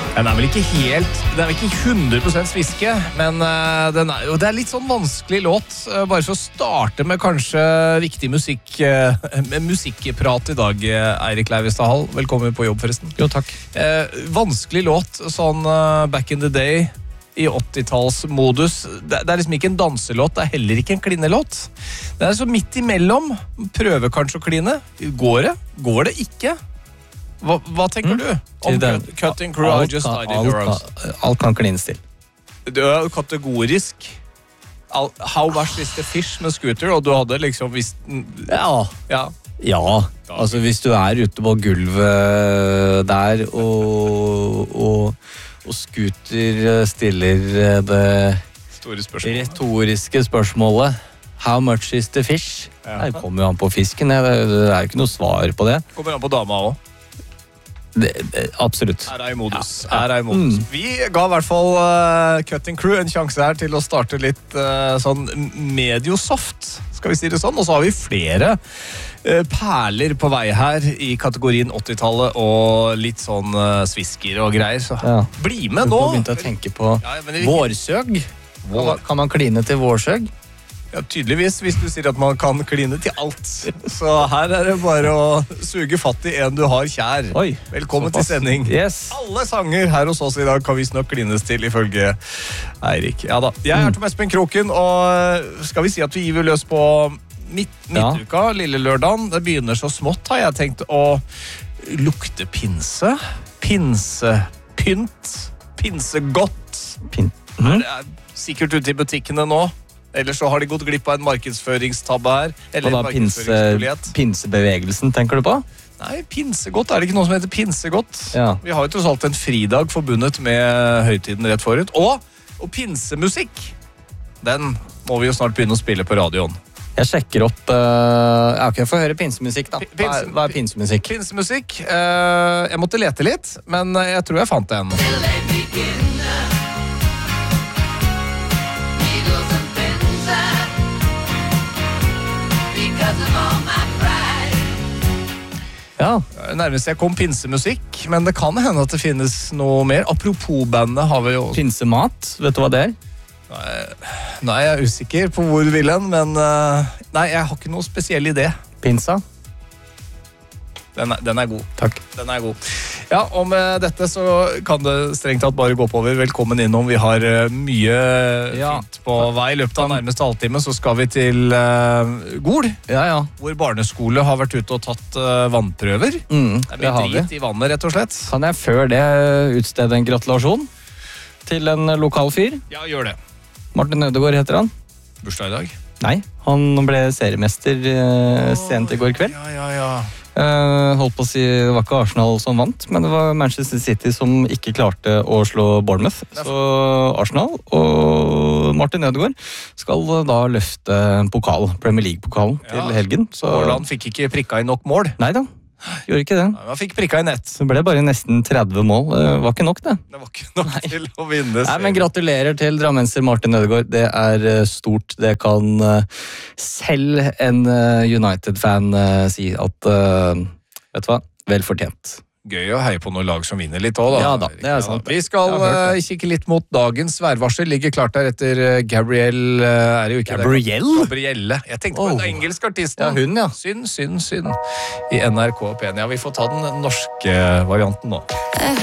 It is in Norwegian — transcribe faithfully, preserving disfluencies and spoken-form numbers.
Den er vel ikke helt, den er vel ikke hundre prosent sviske, men uh, den er jo, det er litt sånn vanskelig låt, uh, bare for å starte med kanskje viktig musikk, uh, med musikkprat i dag, uh, Eirik Leivestad Hall. Velkommen på jobb forresten. Jo, takk. Uh, vanskelig låt, sånn uh, back in the day, i åttitallsmodus. Det, det er liksom ikke en danselåt, det er heller ikke en klinelåt. Det er så midt imellom, prøver kanskje å kline. Går det? Går det ikke? Hva, hva tenker mm. du om den, Cutting Crew? alt, I just alt, died in your arms. alt, alt kan klines til. Du er kategorisk. How much is the fish med Scooter? Og du hadde liksom visst... Ja. Ja. Ja, altså hvis du er ute på gulvet der, og, og, og Scooter stiller det Store spørsmål. retoriske spørsmålet How much is the fish? Ja. Det kommer jo an på fisken, det er jo ikke noe svar på det. Kommer an på dama også. Det, det, absolutt. Her er i modus. Ja. Her er i modus. Mm. Vi ga i hvert fall uh, Cutting Crew en sjanse her til å starte litt uh, sånn mediosoft, skal vi si det sånn. Og så har vi flere uh, perler på vei her i kategorien åttitallet og litt sånn uh, svisker og greier. Så ja. Bli med nå! Du har begynt å tenke på ja, det... vårsøg. Vår. Kan man kline til vårsøg? Ja, tydeligvis, hvis du sier at man kan kline til alt. Så her er det bare å suge fatt i en du har kjær. Oi, velkommen til sending. Yes. Alle sanger her hos oss i dag kan visst nok klines til, ifølge Eirik. Ja da. Jeg er Tom Espen Kroken, og skal vi si at vi giver løs på midt, midtuka, ja. Lille lørdagen. Det begynner så smått, har jeg tenkt å lukte pinse. Pinsepynt. Pinsegodt. Pin. Mm. Er det sikkert ute i butikkene nå? Eller så har de gått glipp av en markedsføringstabbe her. Eller og da pinse, pinsebevegelsen, tenker du på? Nei, pinsegodt er det ikke noe som heter pinsegodt. Ja. Vi har jo tross alt en fridag forbundet med høytiden rett forut. Og, og pinsemusikk, den må vi jo snart begynne å spille på radioen. Jeg sjekker opp, uh, ja, ok, jeg får høre pinsemusikk da. Hva er, hva er pinsemusikk? Pinsemusikk, uh, jeg måtte lete litt, men jeg tror jeg fant en. Ja. Nærmest jeg kom pinsemusikk, men det kan hende at det finnes noe mer. Apropos bandet har vi jo... Pinsemat, vet du hva det er? Nei, nei jeg er usikker på hvor du vil hen, men uh, nei, jeg har ikke noe spesiell idé. Pinsa? Den er, den er god. Takk. Den er god. Ja, og med dette så kan det strengt tatt bare gå oppover. Velkommen innom. Vi har uh, mye ja. Fint på vei. I løpet av nærmeste halvtime så skal vi til uh, Gol, ja, ja. Hvor barneskole har vært ute og tatt uh, vannprøver. Mm, det er mye drit i vannet, rett og slett. Kan jeg før det utstede en gratulasjon til en lokal fyr? Ja, gjør det. Martin Ødegaard heter han. Bursdag i dag? Nei, han ble seriemester uh, sent i går kveld. Ja, ja, ja. Uh, holdt på å si, det var ikke Arsenal som vant, men det var Manchester City som ikke klarte å slå Bournemouth. Så Arsenal og Martin Ødegaard skal da løfte pokal, Premier League-pokalen ja. Til helgen. Så Haaland fikk ikke prikka i nok mål. Neida, gjorde ikke det. Han fikk prikka i nett. Det ble bare nesten tretti mål. Det var ikke nok, det. Det var ikke nok Nei. Til å vinne. Nei, men gratulerer til drammenser Martin Ødegaard. Det er stort. Det kan selv en United-fan si at, vet du hva, vel fortjent. Gøy å heie på noen lag som vinner litt også, da. Ja da, det er sant. Vi skal uh, kikke litt mot dagens værvarsel. Ligger klart der etter uh, Gabrielle. Uh, er det jo ikke Gabrielle? Det? Gabrielle. Jeg tenkte på oh. den engelske artisten. Ja, hun, ja. Synd, synd, synd. I N R K P N. Ja, vi får ta den norske varianten nå.